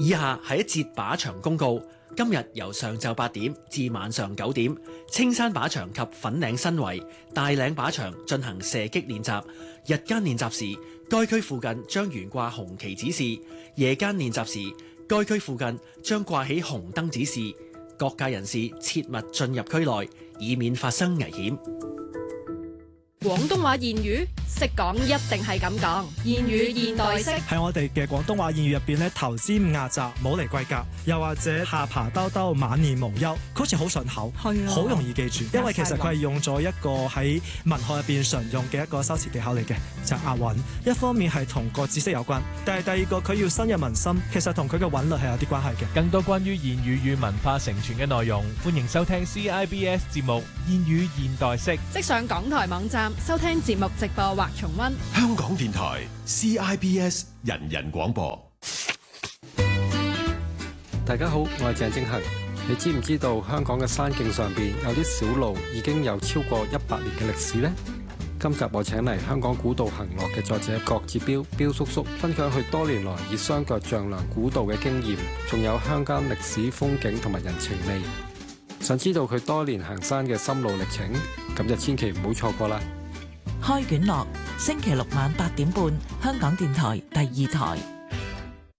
以下係一節靶場公告。今日由上晝8點至晚上9點，青山靶場及粉嶺新圍、大嶺靶場進行射擊練習。日間練習時，該區附近將懸掛紅旗指示；夜間練習時，該區附近將掛起紅燈指示。各界人士切勿進入區內，以免發生危險。 廣東話諺語識講一定係咁講，諺語現代式喺我哋嘅廣東話諺語入邊咧，頭尖壓窄冇嚟貴格，又或者下巴兜兜晚年無憂，好似好順口，係好容易記住。因為其實佢係用咗一個喺文學入邊常用嘅一個修辭技巧嚟嘅，就係押韻。一方面係同個知識有關，但係第二個佢要深入民心，其實同佢嘅韻律係有啲關係嘅。 更多關於諺語與文化承傳嘅內容，歡迎收聽 CIBS 節目《諺語現代式》， 即上港台網站收聽節目直播或重溫。 香港電台 CIBS 人人廣播。 大家好，我係鄭正恒。你知唔知道香港嘅山徑上邊有啲小路已經有超過100年嘅歷史呢？今集我請嚟香港古道行樂嘅作者郭志標標叔叔，分享佢多年來以雙腳丈量古道嘅經驗，仲有鄉間歷史風景同埋人情味。想知道佢多年行山嘅心路歷程，咁就千祈唔好錯過啦！ 開卷樂，星期六晚8點半，香港電台第2台。